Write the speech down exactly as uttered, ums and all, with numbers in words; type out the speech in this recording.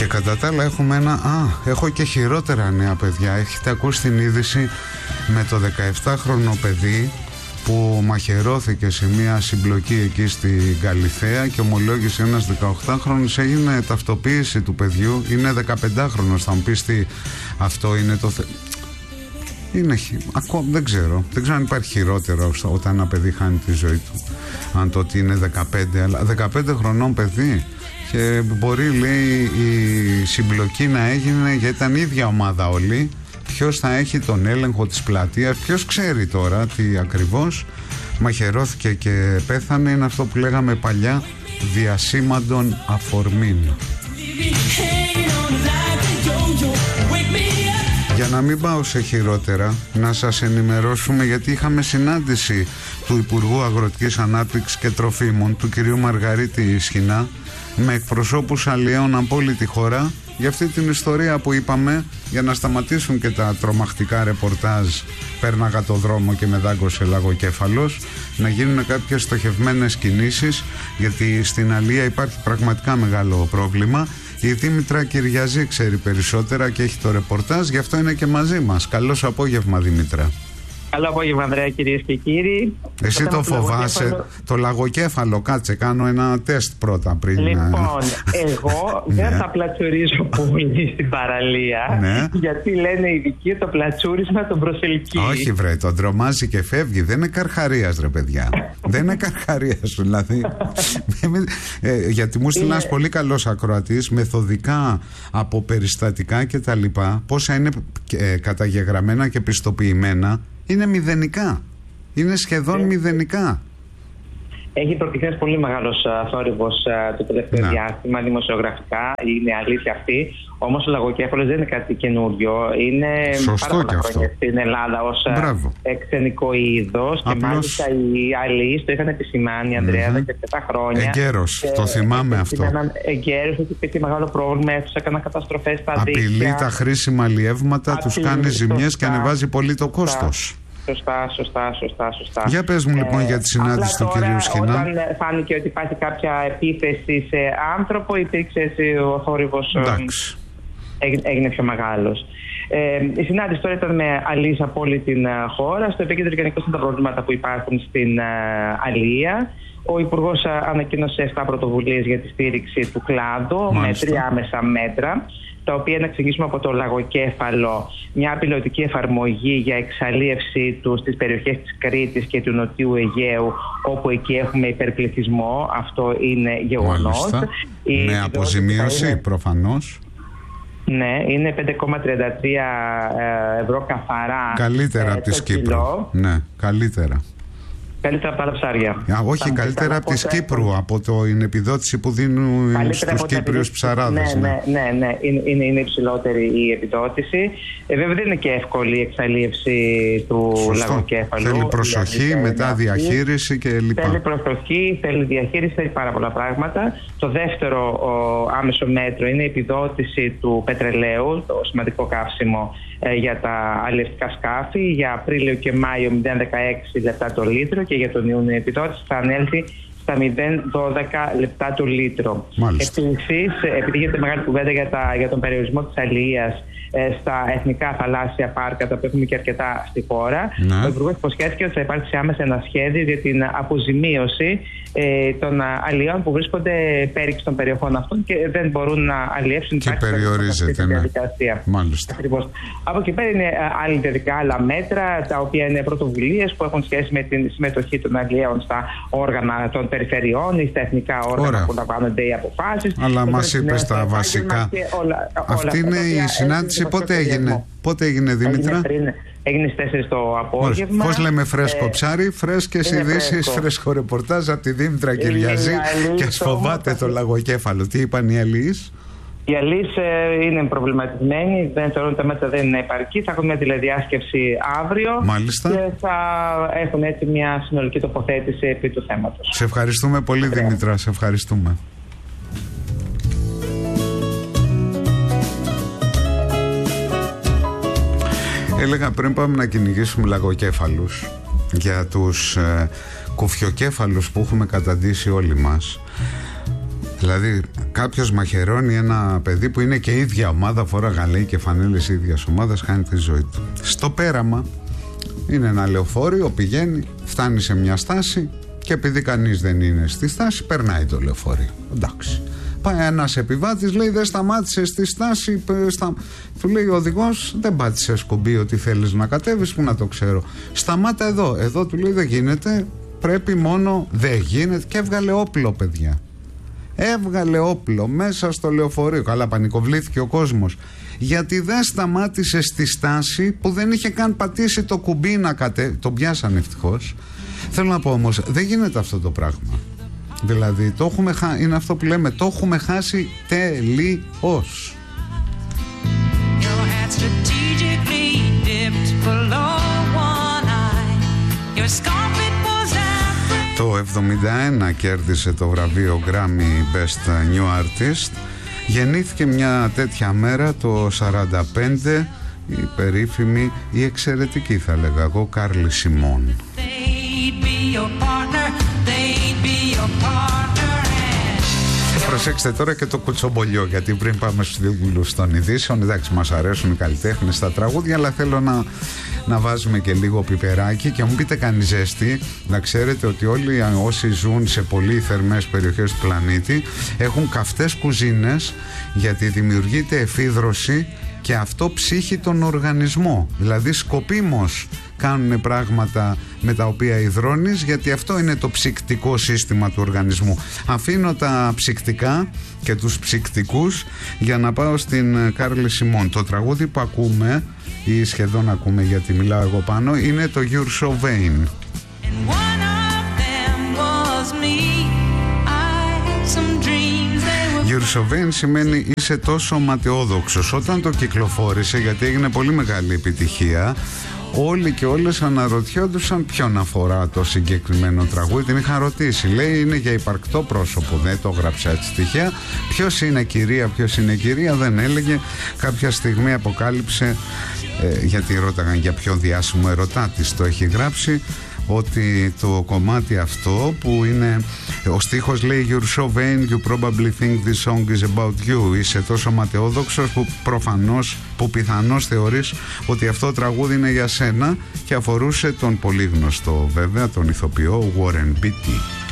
Και κατά τα άλλα έχουμε ένα... Α, έχω και χειρότερα νέα, παιδιά. Έχετε ακούσει την είδηση με το δεκαεπτάχρονο παιδί που μαχαιρώθηκε σε μια συμπλοκή εκεί στην Καλιθέα και ομολόγησε ένας δεκαοκτάχρονος. Έγινε ταυτοποίηση του παιδιού. Είναι δεκαπεντάχρονος. Θα μου πεις τι αυτό είναι το... Είναι, ακόμα δεν ξέρω. Δεν ξέρω αν υπάρχει χειρότερο όταν ένα παιδί χάνει τη ζωή του. Αν το ότι είναι δεκαπέντε, αλλά δεκαπέντε χρονών παιδί. Και μπορεί, λέει, η συμπλοκή να έγινε γιατί ήταν η ίδια ομάδα όλοι. Ποιος θα έχει τον έλεγχο της πλατείας, ποιος ξέρει τώρα τι ακριβώς. Μαχαιρώθηκε και πέθανε. Είναι αυτό που λέγαμε παλιά, διασήμαντων αφορμήν. Για να μην πάω σε χειρότερα, να σας ενημερώσουμε γιατί είχαμε συνάντηση του Υπουργού Αγροτικής Ανάπτυξης και Τροφίμων, του κυρίου Μαργαρίτη Σχοινά, με εκπροσώπους αλλιέων από όλη τη χώρα για αυτή την ιστορία που είπαμε, για να σταματήσουν και τα τρομακτικά ρεπορτάζ «Πέρναγα το δρόμο και με δάγκωσε λαγοκέφαλος», να γίνουν κάποιες στοχευμένες κινήσεις, γιατί στην αλία υπάρχει πραγματικά μεγάλο πρόβλημα. Η Δήμητρα Κυριαζή ξέρει περισσότερα και έχει το ρεπορτάζ, γι' αυτό είναι και μαζί μας. Καλώς απόγευμα, Δήμητρα. Καλό απόγευμα, Ανδρέα, κυρίες και κύριοι. Εσύ το, το φοβάσαι, λαγοκέφαλο... το λαγοκέφαλο, κάτσε, κάνω ένα τεστ πρώτα πριν. Λοιπόν, εγώ δεν θα πλατσουρίζω πολύ στην παραλία, ναι. Γιατί λένε οι ειδικοί το πλατσούρισμα τον προσελκύει. Όχι βρε, τον τρομάζει και φεύγει, δεν είναι Καρχαρίας ρε παιδιά. Δεν είναι Καρχαρίας δηλαδή. ε, γιατί μου στείλει ένας πολύ καλός ακροατής, μεθοδικά από περιστατικά και τα λοιπά, πόσα είναι ε, καταγεγραμμένα και πιστοποιημένα. Είναι μηδενικά. Είναι σχεδόν ε, μηδενικά. Έχει προκληθεί ένας πολύ μεγάλος θόρυβος το τελευταίο να. διάστημα, δημοσιογραφικά. Είναι αλήθεια αυτή. Όμως ο λαγοκέφαλος δεν είναι κάτι καινούριο. Είναι σωστό πάρα πολλά αυτό. χρόνια στην Ελλάδα ως εξενικό είδος. Και μάλιστα οι αλληλείς το είχαν επισημάνει, Ανδρέα, mm-hmm. δεκαεπτά χρόνια. Εγκαίρος, το θυμάμαι αυτό. Εγκαίρος, ότι υπήρχε μεγάλο πρόβλημα, έκαναν καταστροφές στα δίκτυα. Απειλεί τα χρήσιμα αλλιεύματα, τους κάνει ζημιές και ανεβάζει πολύ το κόστος. Σωστά, σωστά, σωστά, σωστά. Για πες μου λοιπόν ε, για τη συνάντηση του κυρίου Σχοινά. Όταν φάνηκε ότι υπάρχει κάποια επίθεση σε άνθρωπο, υπήρξε ο θόρυβος, έγινε, έγινε πιο μεγάλος. Ε, η συνάντηση τώρα ήταν με αλίες από όλη την χώρα. Στο επίκεντρο γενικώς είναι τα προβλήματα που υπάρχουν στην αλία. Ο Υπουργός ανακοίνωσε επτά πρωτοβουλίες για τη στήριξη του κλάδου. Μάλιστα. Με τρία άμεσα μέτρα, τα οποία να εξηγήσουμε από το λαγοκέφαλο, μια πιλωτική εφαρμογή για εξαλίευση του στις περιοχές της Κρήτης και του Νοτιού Αιγαίου, όπου εκεί έχουμε υπερπληθυσμό. Αυτό είναι γεγονός. Με αποζημίωση είναι... προφανώς. Ναι, είναι πέντε κόμμα τριάντα τρία ευρώ καθαρά. Καλύτερα ε, από τη Κύπρου. Ναι, καλύτερα. Καλύτερα από τα άλλα ψάρια. Α, όχι, καλύτερα από τη Κύπρου, από την επιδότηση που δίνουν στους Κύπριους ψαράδες. Ναι, ναι, ναι, ναι, ναι. Είναι, είναι, είναι υψηλότερη η επιδότηση. Ε, βέβαια δεν είναι και εύκολη η εξαλίευση του λαγοκέφαλου. Θέλει προσοχή, δηλαδή, μετά διαχείριση και λοιπά. Θέλει προσοχή, θέλει διαχείριση, θέλει πάρα πολλά πράγματα. Το δεύτερο ο, άμεσο μέτρο είναι η επιδότηση του πετρελαίου, το σημαντικό καύσιμο ε, για τα αλλιευτικά σκάφη. Για Απρίλιο και Μάιο μηδέν κόμμα δεκαέξι λεπτά το λίτρο και για τον Ιούνιο η επιδότηση θα ανέλθει στα μηδέν κόμμα δώδεκα λεπτά το λίτρο. Επίσης, επειδή γίνεται μεγάλη κουβέντα για, τα, για τον περιορισμό της αλληλείας ε, στα εθνικά θαλάσσια πάρκα, τα οποία έχουμε και αρκετά στη χώρα, ναι. Ο Υπουργός υποσχέθηκε ότι θα υπάρξει άμεσα ένα σχέδιο για την αποζημίωση ε, των αλλιών που βρίσκονται πέριξ των περιοχών αυτών και δεν μπορούν να αλλιεύσουν. Και περιορίζεται, ναι. Διαδικασία. Μάλιστα. Ακριβώς. Από εκεί πέρα είναι άλλη διαδικά, άλλα μέτρα, τα οποία είναι πρωτοβουλίες που έχουν σχέση με την συμμετοχή των αλλιέων στα όργανα των περιφερειών ή στα εθνικά όργανα. Ωραία. Που λαμβάνονται οι αποφάσεις. Αλλά μας είπες τα βασικά. Όλα, αυτή όλα, είναι η συνάντηση. Πότε έγινε, πότε έγινε, Δήμητρα? Έγινε, έγινε στις τέσσερις το απόγευμα. Πώς λέμε φρέσκο ε, ψάρι, φρέσκες ειδήσεις, φρέσκο ρεπορτάζ από τη Δήμητρα Κυριαζή και φοβάται το λαγοκέφαλο. Τι είπαν οι αλληλείς? Οι αλληλείς ε, είναι προβληματισμένοι, δεν θεωρούν ότι τα μέτρα δεν είναι επαρκή. Θα έχουν μια τηλεδιάσκεψη αύριο. Μάλιστα. Και θα έχουν έτσι μια συνολική τοποθέτηση επί του θέματος. Σε ευχαριστούμε πολύ, Ωραία. Δήμητρα, σε ευχαριστούμε. Έλεγα πριν πάμε να κυνηγήσουμε λαγοκέφαλους για τους ε, κουφιοκέφαλους που έχουμε καταντήσει όλοι μας. Δηλαδή κάποιος μαχαιρώνει ένα παιδί που είναι και ίδια ομάδα, φορά γαλέι και φανέλες ίδιας ομάδας, χάνει τη ζωή του. Στο πέραμα είναι ένα λεωφορείο, πηγαίνει, φτάνει σε μια στάση και επειδή κανείς δεν είναι στη στάση, περνάει το λεωφορείο. Εντάξει. Πάει ένας επιβάτης, λέει δεν σταμάτησε στη στάση, στα... του λέει ο οδηγός, δεν πάτησε σκουμπί ότι θέλεις να κατέβεις, που να το ξέρω. Σταμάτα εδώ, εδώ του λέει δεν γίνεται, πρέπει μόνο, δεν γίνεται, και έβγαλε όπλο, παιδιά. Έβγαλε όπλο μέσα στο λεωφορείο. Καλά, πανικοβλήθηκε ο κόσμος. Γιατί δεν σταμάτησε στη στάση που δεν είχε καν πατήσει το κουμπί να κατέβει. Τον πιάσαν ευτυχώς. Θέλω να πω όμως, δεν γίνεται αυτό το πράγμα. Δηλαδή, το έχουμε χα... είναι αυτό που λέμε, το έχουμε χάσει τελείως. Το εβδομήντα ένα κέρδισε το βραβείο Grammy Best New Artist. Γεννήθηκε μια τέτοια μέρα το σαράντα πέντε η περίφημη, η εξαιρετική θα λέγα εγώ, Κάρλι Σιμών. Προσέξτε τώρα και το κουτσομπολιό, γιατί πριν πάμε στους δίλους των ειδήσεων, εντάξει, μας αρέσουν οι καλλιτέχνες στα τραγούδια, αλλά θέλω να, να βάζουμε και λίγο πιπεράκι και μου πείτε κάνει ζέστη. Να ξέρετε ότι όλοι όσοι ζουν σε πολύ θερμές περιοχές του πλανήτη έχουν καυτές κουζίνες, γιατί δημιουργείται εφίδρωση και αυτό ψύχει τον οργανισμό. Δηλαδή σκοπίμως κάνουν πράγματα με τα οποία υδρώνεις, γιατί αυτό είναι το ψυκτικό σύστημα του οργανισμού. Αφήνω τα ψυκτικά και τους ψυκτικούς για να πάω στην Κάρλι Σιμών. Το τραγούδι που ακούμε, ή σχεδόν ακούμε γιατί μιλάω εγώ πάνω, είναι το You're So Vain. You're So Vain σημαίνει είσαι τόσο ματαιόδοξος. Όταν το κυκλοφόρησε, γιατί έγινε πολύ μεγάλη επιτυχία, όλοι και όλες αναρωτιόντουσαν ποιον αφορά το συγκεκριμένο τραγούδι. Την είχαν ρωτήσει, λέει είναι για υπαρκτό πρόσωπο, δεν το έγραψα έτσι τυχαία. Ποιος είναι κυρία, ποιος είναι κυρία, δεν έλεγε. Κάποια στιγμή αποκάλυψε, ε, γιατί ρώταγαν για ποιο διάσημο ερωτά της το έχει γράψει, ότι το κομμάτι αυτό που είναι, ο στίχος λέει You're so vain, you probably think this song is about you. Είσαι τόσο ματαιόδοξος που προφανώς, που πιθανώς θεωρείς ότι αυτό το τραγούδι είναι για σένα, και αφορούσε τον πολύ γνωστό βέβαια, τον ηθοποιό Warren Beatty.